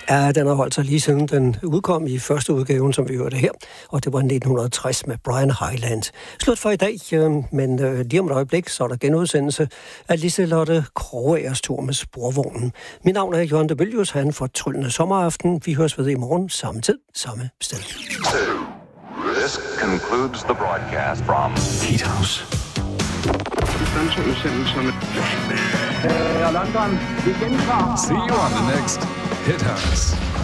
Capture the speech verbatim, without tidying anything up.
Ja, den har holdt sig lige siden den udkom i første udgaven, som vi hørte her, og det var nitten tres med Brian Hyland. Slut for i dag, men lige om et øjeblik, så er der genudsendelse af Liselotte Kroagers tur med sporvognen. Mit navn er Jørgen de Bøljus, han får tryllende sommeraften. Vi høres ved i morgen, samme tid, samme sted. So, this concludes the broadcast from Heat House. London, igen klar. See you on the next Hit House.